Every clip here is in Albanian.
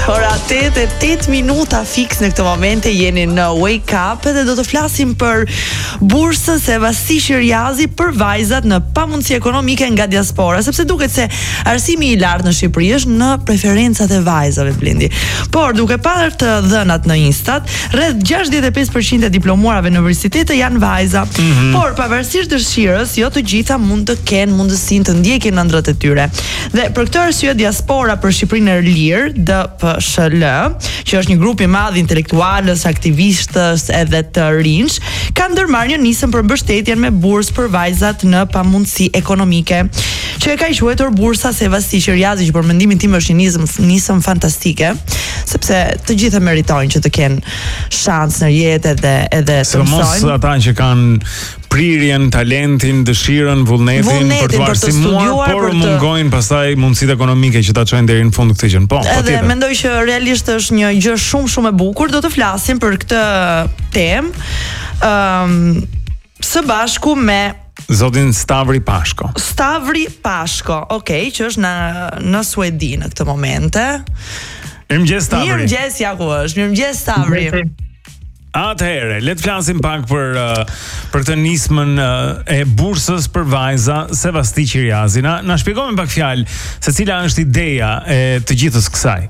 Ora 8 minuta fix në këtë moment jeni në Wake Up dhe do të flasim për bursën Sevasti Qiriazi për vajzat në pamundësi ekonomike nga diaspora, sepse duket se arsimi i lartë në Shqipëri është në preferencat e vajzave, Blendi. Por duke parë të dhënat në Instat, rreth 65% e diplomuarave në universitete janë vajza. Por pavarësisht dëshirës, jo të gjitha mund të kenë mundësinë të ndjekin ëndrrat e tyre. Dhe për këtë arsye diaspora për Shqipërinë e lirë, DPSHL, që është një grup i madh intelektualës, aktivistës edhe të rinj, ka ndërmarrë një nisëm për mbështetjen me bursë për vajzat në pamundësi ekonomike, që e ka quajtur bursa Sevasti Qiriazi, që për mendimin tim është një nisëm fantastike, sepse të gjithë meritojnë që të kenë shans në jetë edhe të mësojnë. Mos ata që kanë prirjen, talentin, dëshirën, vullnetin për të arsimuar, por mungojnë pastaj mundësitë ekonomike që ta çojnë deri në fund këtë gjë. Po, edhe mendoj që realisht është një gjë shumë e bukur. Do të flasim për këtë temë së bashku me zotin Stavri Pashko. Stavri Pashko, që është në Suedi në këtë momente. Mirëmëngjes Stavri. Mirëmëngjes Jakush. Mirëmëngjes Stavri. Atëherë, le të flasim pak për këtë nismën e bursës për vajza Sevasti Qiriazi. Na shpjegojmë pak fjalë se cila është ideja e të gjithës kësaj.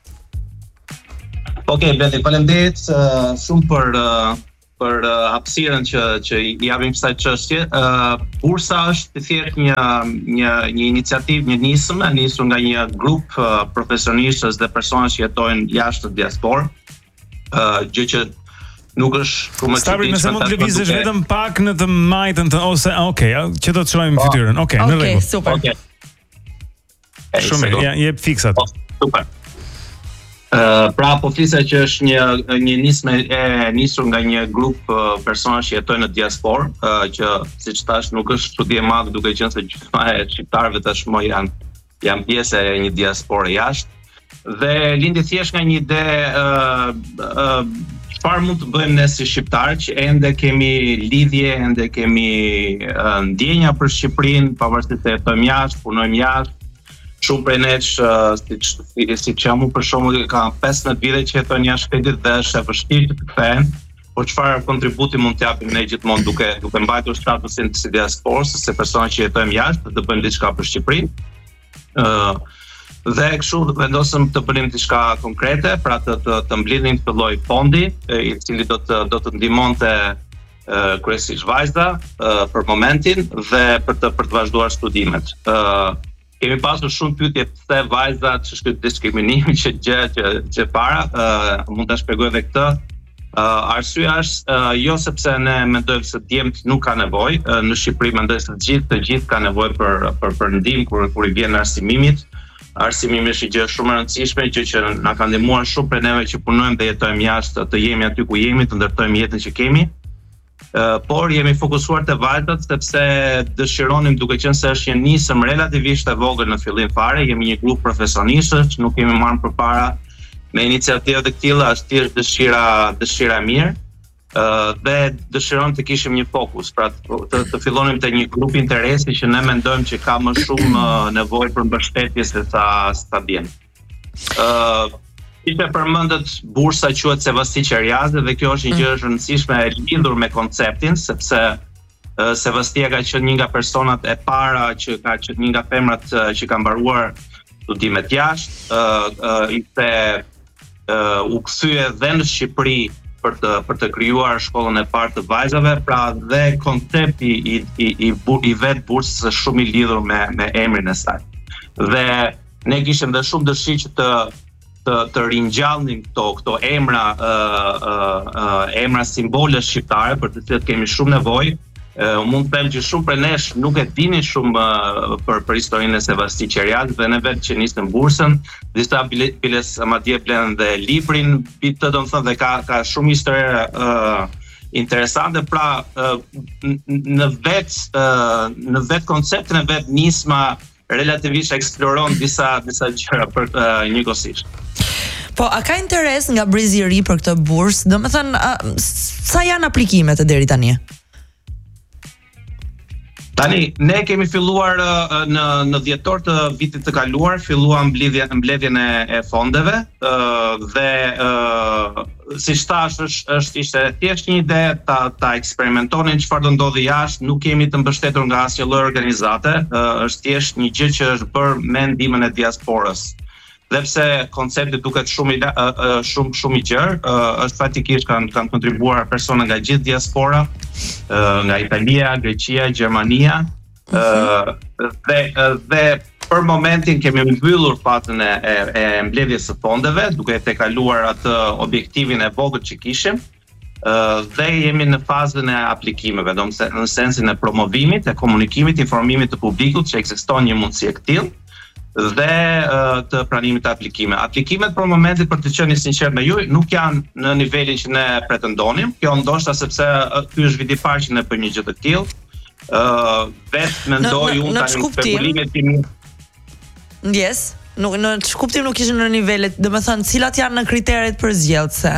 Blendi, faleminderit shumë për hapësirën që i japim kësaj çështje. Bursa është thjesht një iniciativë, një nismë, nisur nga një grup profesionistësh dhe persona që jetojnë jashtë diasporë. Gjë që nuk është shumë e Stavri, nëse mund të lëvizësh vetëm pak në të majtën të ose që do të shohim fytyrën. Në rregull. Super. Shumë mirë, jep fiksat. Super. Pra po flisja që është një nismë e nisur nga një grup personash që jetojnë në diasporë, që siç thash nuk është studi e madh, duke qenë se gjysma e shqiptarëve tashmë janë pjesë e një diaspore jashtë. Dhe lindi thjesht nga një ide çfarë mund të bëjmë ne si shqiptarë që ende kemi lidhje, ende kemi ndjenja për Shqipërinë, pavarësisht se jetojmë jashtë, punojmë jashtë. Shumë prej nesh, siç jam unë për shembull, ka 15 vite që jetojnë jashtë shtetit dhe është e vështirë të kthehen, por çfarë kontributi mund të japim ne gjithmonë duke mbajtur statusin si diasporë, se persona që jetojmë jashtë, të bëjmë diçka për Shqipërinë. Dhe kështu vendosëm të bënim diçka konkrete, pra të mblidhnim këtë lloj fondi, i cili do të ndihmonte kryesisht vajza për momentin dhe për të vazhduar studimet. Kemi pasur shumë pyetje pse vajzat, ç'është ky diskriminim që para, mund ta shpjegoj edhe këtë. Arsyeja është jo sepse ne mendojmë se djemt nuk ka nevojë, në Shqipëri mendoj se të gjithë kanë nevojë për ndihmë kur i vjen arsimimit. Arsimimi është një gjë shumë e rëndësishme, gjë që na ka ndihmuar shumë për neve që punojmë dhe jetojmë jashtë, të jemi aty ku jemi, të ndërtojmë jetën që kemi. Por jemi fokusuar te vajzat sepse dëshironim, duke qenë se është një nisëm relativisht e vogël në fillim fare, jemi një grup profesionistësh, nuk kemi marrë përpara me iniciativa të tilla, është thjesht dëshira e mirë. Dhe dëshirojmë të kishim një fokus, pra të fillonim te një grup interesi që ne mendojmë që ka më shumë nevojë për mbështetje se sa djem. Ishte përmendet bursa quhet Sevasti Qiriazi dhe kjo është një gjë e rëndësishme e lidhur me konceptin, sepse Sevastia ka qenë një nga personat e para që ka qenë një nga femrat që ka mbaruar studimet jashtë, u kthye dhe në Shqipëri për të krijuar shkollën e parë të vajzave, pra dhe koncepti i vet bursës është shumë i lidhur me emrin e saj. Dhe ne kishim dhe shumë dëshirë që të ringjallnim këto emra simbole shqiptare për të cilat kemi shumë nevojë. Mund të them që shumë prej nesh nuk e dinin shumë për historinë e Sevasti Qiriazi dhe ne vetë që nisëm bursën, disa biles madje blen dhe librin, domethënë dhe ka shumë histori interesante, pra në vet konceptin e vet nisma relativisht eksploron disa gjëra për njëkohësisht. Po, a ka interes nga brizi i ri për këtë bursë? Domethënë, sa janë aplikimet deri tani? Tani, ne kemi filluar në dhjetor të vitit të kaluar, filluam mbledhjen e fondeve dhe siç thash ishte thjesht një ide ta eksperimentonin çfarë do ndodhi jashtë, nuk kemi të mbështetur nga asnjë lloj organizate, është thjesht një gjë që është bërë me ndihmën e diasporës. Dhe pse koncepti duket shumë i gjerë, është faktikisht kanë kontribuar persona nga gjithë diaspora, nga Italia, Greqia, Gjermania, dhe për momentin kemi mbyllur fazën e mbledhjes së fondeve, duke tejkaluar atë objektivin e vogël që kishim, dhe jemi në fazën e aplikimeve, në sensin e promovimit, e komunikimit, informimit të publikut që ekziston një mundësi e këtillë, dhe të pranimit të aplikime. Aplikimet për momentin, për të qenë sinqert me ju, nuk janë në nivelin që ne pretendonim. Kjo ndoshta sepse ky është viti i parë që ne bëjmë një gjë të tillë. Vetë mendoj unë tani spekulimet tim. Yes, në kuptim nuk ishin në nivelet, domethënë cilat janë në kriteret përzgjedhëse.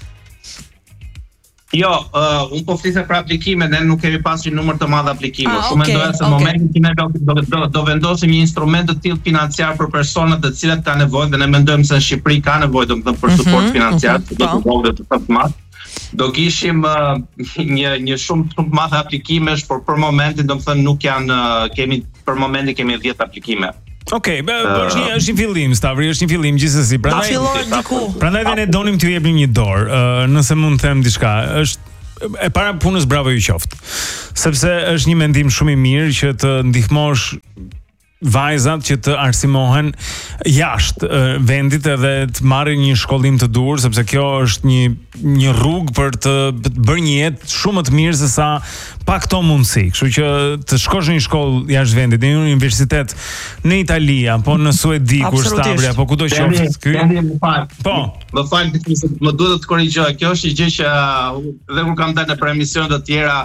Jo, unë po flisem për aplikime, ne nuk kemi pasur një numër të madh aplikime. Shumë mendoja se momentin që ne do vendosim një instrument të tillë financiar për personat të cilët kanë nevojë, dhe ne mendojmë se në Shqipëri ka nevojë domethënë për suport financiar, do të vogël të madh. Do kishim një shumë të madh aplikimesh, por për momentin domethënë nuk janë, për momentin kemi 10 aplikime. Okej, është një fillim, Stavri, është një fillim gjithsesi. Prandaj ne donim t'ju jepnim një dorë, nëse mund të them diçka. Është e para punës bravo ju qoftë. Sepse është një mendim shumë i mirë që të ndihmosh vajzat që të arsimohen jashtë vendit edhe të marrin një shkollim të dur, sepse kjo është një rrugë për të bërë një jetë shumë më të mirë se sa pa këto mundësi. Kështu që të shkosh në një shkollë jashtë vendit, në një universitet në Itali apo në Suedi, kur Stavri apo kudo qoftë ky. Po. Më fal, më duhet të korrigjoj. Kjo është një gjë që dhe kur kam dalë në për emisione të tjera,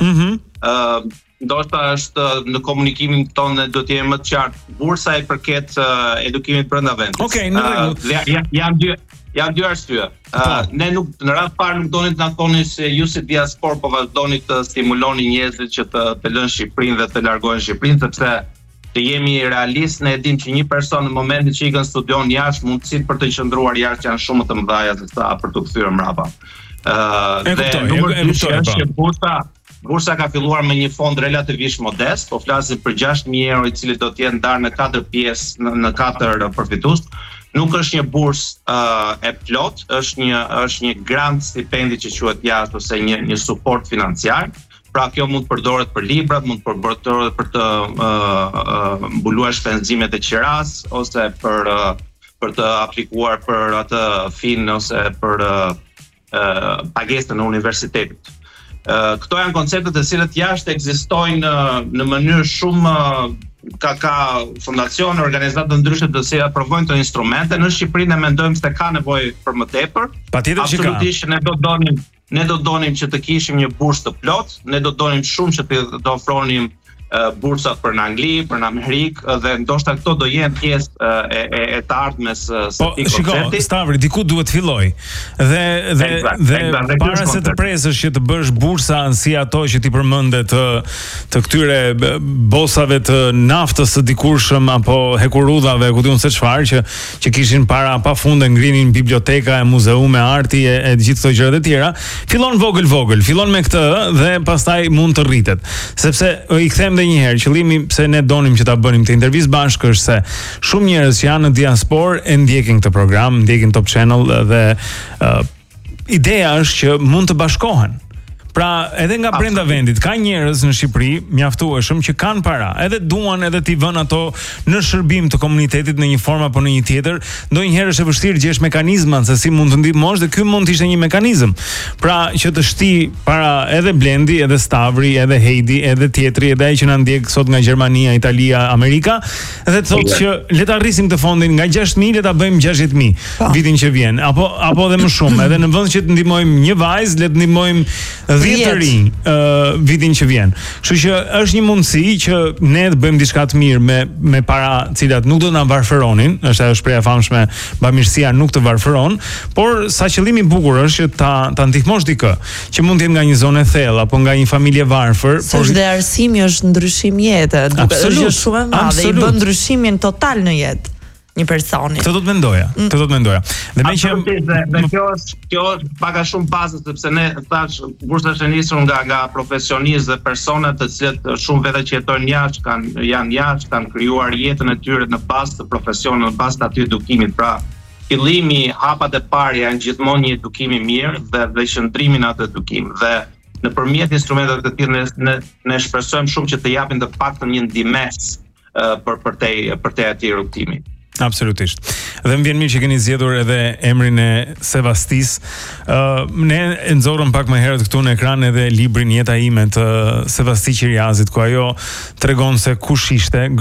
ndoshta është në komunikimin tonë do të jemi më të qartë. Bursa i përket edukimit brenda vendit. Okej, në rregull. Janë dy arsye. Ne nuk në radhë parë nuk donin të na thonin se ju si diaspor po vazhdoni të stimuloni njerëzit që të lënë Shqipërinë dhe të largohen Shqipërinë, sepse të jemi realistë, ne e dim që një person në momentin që ikën studion jashtë, mundësitë për të qëndruar jashtë janë shumë të mëdha se sa për të kthyer mbrapa. Dhe numër 2 është që bursa ka filluar me një fond relativisht modest, po flasim për 6.000 euro i cili do të jenë ndarë në 4 pjesë, në 4 përfitues. Nuk është një bursë e plot, është një grant stipendi që quhet jashtë ose një suport financiar. Pra kjo mund të përdoret për librat, mund të përdoret për të mbuluar shpenzimet e qiras ose për të aplikuar për atë fin ose për pagesën e universitetit. Këto janë konceptet e cilët jashtë ekzistojnë në mënyrë shumë ka fondacione, organizata të ndryshme të cilat provojnë këto instrumente. Në Shqipëri ne mendojmë se ka nevojë për më tepër. Patjetër që ka. Absolutisht ne do donim që të kishim një bursë të plot, ne do donim shumë që të ofronim bursat për në Angli, për në Amerikë, dhe ndoshta këto do jenë pjesë e të ardhmes së këtij koncepti. Po, Stavri, diku duhet filloj. Dhe para se të presësh që të bësh bursa si ato që ti përmende të këtyre bosave të naftës së dikurshëm apo hekurudhave, ku diun se çfarë që kishin para pafundë ngrinin biblioteka e muzeume arti e gjithë këto gjërat e tjera, fillon vogël, fillon me këtë dhe pastaj mund të rritet. Sepse i them edhe një herë, qëllimi pse ne donim që ta bënim këtë intervistë bashkë është se shumë njerëz që janë në diasporë e ndjekin këtë program, ndjekin Top Channel dhe ideja është që mund të bashkohen. Pra, edhe nga brenda vendit ka njerëz në Shqipëri mjaftueshëm që kanë para, edhe duan edhe t'i vënë ato në shërbim të komunitetit në një formë apo në një tjetër. Ndonjëherë është e vështirë gjesh mekanizma se si mund të ndihmosh, dhe ky mund të ishte një mekanizëm. Pra, që të shti para edhe Blendi, edhe Stavri, edhe Heidi, edhe tjetri, edhe ai që na ndjek sot nga Gjermania, Italia, Amerika, dhe të thotë që le ta rrisim të fondin nga 6.000 le ta bëjmë 60.000 vitin që vjen, apo edhe më shumë. Edhe në vend që të ndihmojmë një vajzë, le të ndihmojmë 10 të rinj vitin që vjen. Kështu që është një mundësi që ne të bëjmë diçka të mirë me para cilat nuk do të na varfëronin, është ajo shpreha famshme, bamirësia nuk të varfëron, por sa qëllimi i bukur është që ta ndihmosh dikë që mund të jetë nga një zonë e thellë apo nga një familje varfër, por është dhe arsimi është ndryshim jete, është shumë e madhe, i bën ndryshimin total në jetë një personi. Këtë do të mendoja. Dhe me që kjo është pak a shumë bazë, sepse ne thash bursa është nisur nga profesionistë dhe persona të cilët shumë vete që jetojnë jashtë, janë jashtë, kanë krijuar jetën e tyre në bazë të profesionit, në bazë të aty edukimit. Pra, fillimi, hapat e parë janë gjithmonë një edukim i mirë dhe qëndrimi në atë edukim. Dhe nëpërmjet instrumenteve të tilla ne shpresojmë shumë që të japin të paktën një ndihmës për te atij rrugtimi. Absolutisht. Dhe më vjen mirë që keni zgjedhur edhe emrin e Sevastis. Ne e nxorëm pak më herët këtu në ekran edhe librin Jeta ime të Sevasti Qiriazit, ku ajo tregon se kush ishte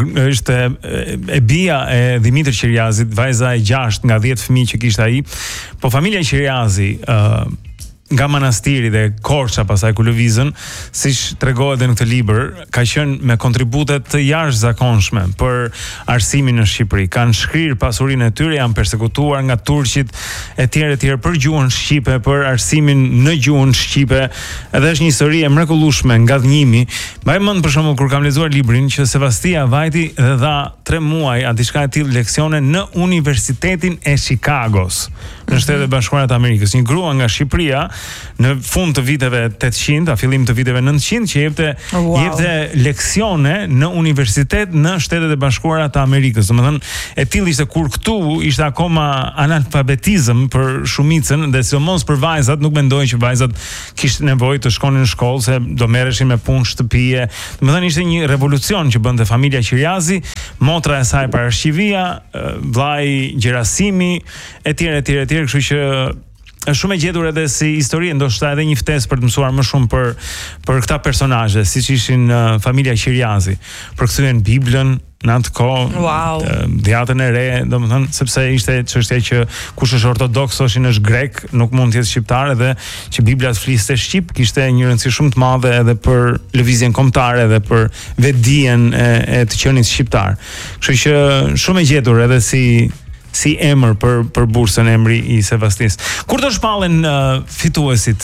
e bija e Dimitër Qiriazit, vajza e 6 nga 10 fëmijë që kishte ai. Po familja Qiriazi nga manastiri dhe Korça pasaj ku lëvizën, siç tregohet edhe në këtë libër, ka qenë me kontribute të jashtëzakonshme për arsimin në Shqipëri. Kanë shkrirë pasurinë e tyre, janë persekutuar nga turqit etj për gjuhën shqipe, për arsimin në gjuhën shqipe. Edhe është një histori e mrekullueshme nga dhënimi. Mbaj mend për shembull kur kam lexuar librin që Sevastia vajti dhe dha 3 muaj a diçka e tillë leksione në Universitetin e Chicagos në Shtetet e Bashkuara të Amerikës. Një grua nga Shqipëria në fund të viteve 800, a fillim të viteve 900, që jepte leksione në universitet në Shtetet e Bashkuara të Amerikës. Domethënë, e tillë ishte kur këtu ishte akoma analfabetizëm për shumicën, dhe sidomos për vajzat, nuk mendojnë që vajzat kishin nevojë të shkonin në shkollë se do merreshin me punë shtëpie. Domethënë ishte një revolucion që bënte familja Qiriazi, motra e saj Parashqivia, vllai Gjerasimi, etj, kështu që është shumë e gjetur edhe si histori, ndoshta edhe një ftesë për të mësuar më shumë për këta personazhe, siç ishin familja Qiriazi. Përkthyen Biblën në atë kohë, Dhjatën e Re, domethënë sepse ishte çështja që kush është ortodoks thoshin është grek, nuk mund të jetë shqiptar, edhe që Bibla të fliste shqip kishte një rëndësi shumë të madhe edhe për lëvizjen kombëtare edhe për vetdijen e të qenit shqiptar. Kështu që shumë e gjetur edhe si emër për bursën, emri i Sevastis. Kur do shpallen fituesit?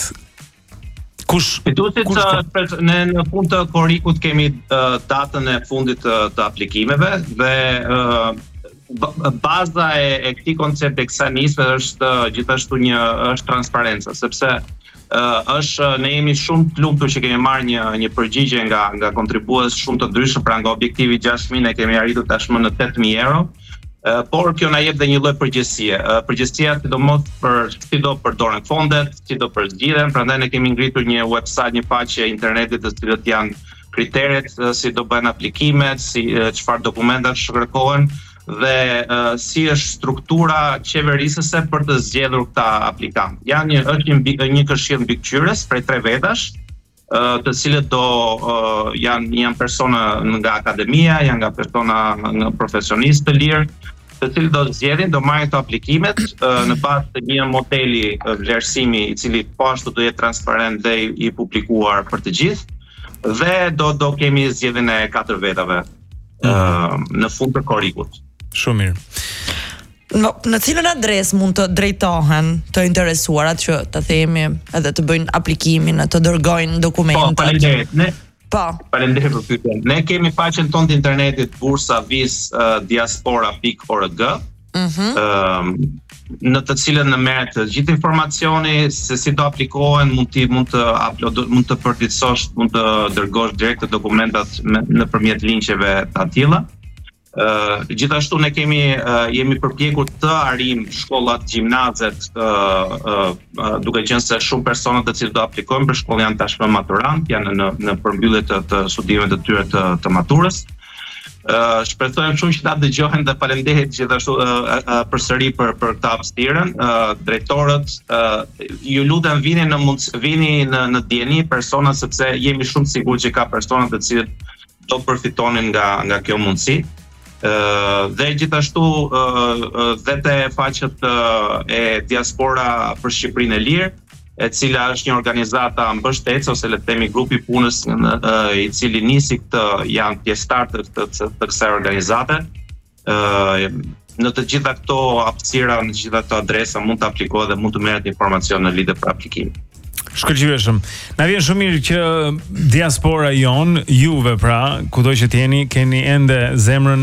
Fituesit në fund të korrikut kemi datën e fundit të aplikimeve dhe baza e këtij koncepti, kësaj nisme është gjithashtu është transparenca, sepse ne jemi shumë të lumtur që kemi marrë një përgjigje nga kontribues shumë të ndryshëm, pra nga objektivi 6.000 ne kemi arritur tashmë në 8.000 euro. Por kjo na jep dhe një lloj përgjegjësie. Përgjegjësia sidomos për si do përdoren fondet, si do përzgjidhen, prandaj ne kemi ngritur një website, një faqe internetit të cilët janë kriteret, si do bëhen aplikimet, si çfarë dokumenta kërkohen dhe si është struktura qeverisëse për të zgjedhur këta aplikantë. Është një këshill mbikëqyrës prej 3 vetash, të cilët janë persona nga akademia, janë nga persona nga profesionistë të lirë, të cilët do zgjedhin, do marrin këto aplikimet në bazë të një modeli vlerësimi i cili po ashtu do jetë transparent dhe i publikuar për të gjithë, dhe do kemi zgjedhjen e 4 vetave në fund të korrikut. Shumë mirë. Në cilën adresë mund të drejtohen të interesuarat që të themi edhe të bëjnë aplikimin, të dërgojnë dokumentat? Faleminderit. Faleminderit për pyetjen. Ne kemi faqen tonë të internetit bursavisdiaspora.org, në të cilën merret gjithë informacioni se si do aplikohen, mund të përditësosh, mund të dërgosh direkt dokumentat nëpërmjet linkjeve të tilla. Gjithashtu ne jemi përpjekur të arrijmë shkollat, gjimnazet, duke qenë se shumë persona të cilët do aplikojnë për shkollë janë tashmë maturant, janë në përmbyllje të studimeve të tyre të maturës. Shpresojmë shumë që ta dëgjohen dhe faleminderit gjithashtu përsëri për këtë hapësirën. Drejtorët, ju lutem vini në dieni persona, sepse jemi shumë sigurt që ka persona të cilët do përfitonin nga kjo mundësi. Dhe gjithashtu dhe te faqet e Diaspora për Shqipërinë e Lirë, e cila është një organizata mbështetëse ose le të themi grupi punës i cili nisi këtë janë pjesëtar të kësaj organizate. Në të gjitha këto hapësira, në të gjitha këto adresa mund të aplikohet dhe mund të merret informacion në lidhje për aplikimin. Shkëlqyeshëm. Na vjen shumë mirë që diaspora jon, juve pra, kudo që t'jeni, keni ende zemrën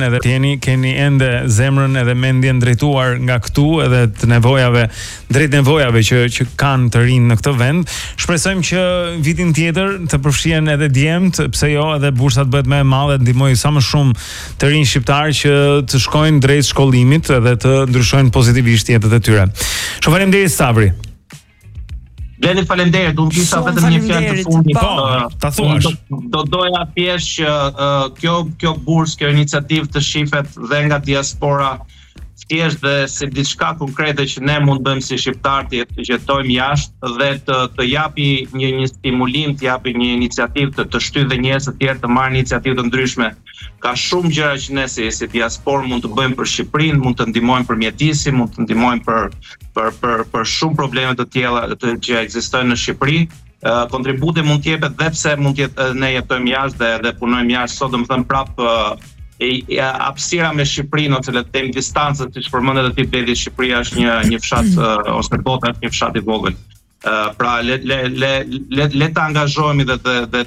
edhe mendjen drejtuar nga këtu edhe të nevojave, drejt nevojave që kanë të rinë në këtë vend. Shpresojmë që vitin tjetër të përfshihen edhe djemt, pse jo, edhe bursa të bëhet më e madhe, të ndihmojë sa më shumë të rinj shqiptar që të shkojnë drejt shkollimit edhe të ndryshojnë pozitivisht jetët e tyre. Shumë faleminderit Sabri. Blendi, faleminderit, unë kisha vetëm një fjalë të fundit. Ta thuash. Do doja thjesht që kjo bursë, kjo iniciativë të shihet dhe nga diaspora thjesht dhe si diçka konkrete që ne mund bëjmë si shqiptarë të jetojmë jashtë dhe të japi një stimulim, të japi një iniciativë të shtyjë dhe njerëz të tjerë të marrin iniciativë të ndryshme. Ka shumë gjëra që ne si diasporë mund të bëjmë për Shqipërinë, mund të ndihmojmë për mjedisin, mund të ndihmojmë për shumë probleme të tjera që ekzistojnë në Shqipëri. Kontribute mund të jepet dhe pse ne jetojmë jashtë dhe punojmë jashtë, sot domethënë prapë hapësira me Shqipërinë ose le të them distanca, siç përmendet ti Bledi, Shqipëria është një fshat ose bota është një fshat i vogël. Pra le të angazhohemi dhe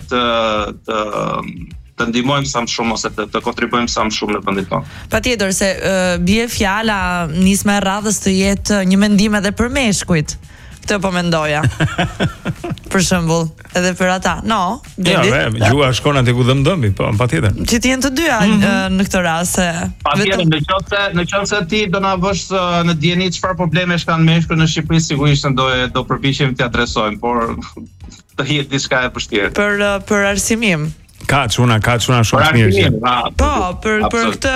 të ndihmojmë sa më shumë ose të kontribuojmë sa më shumë në vendin tonë. Patjetër se bie fjala nisma e radhës të jetë një mendim edhe për meshkujt. Këtë po mendoja. Për shembull, edhe për ata. No, gjua shkon aty ku dëmdëmi, po patjetër. Që të jenë të dyja në këtë rast se patjetër në qoftë se ti do na vësh në dieni çfarë problemesh kanë meshkujt në Shqipëri, sigurisht do përpiqemi t'i adresojmë, por të jetë diçka e vështirë. Për arsimim. Ka çuna shumë mirë. Po, për këtë